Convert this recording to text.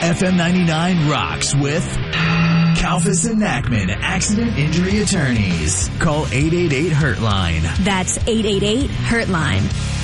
FM 99 rocks with Kalfas and Nachman Accident Injury Attorneys. Call 888-HURT-LINE. That's 888-HURT-LINE.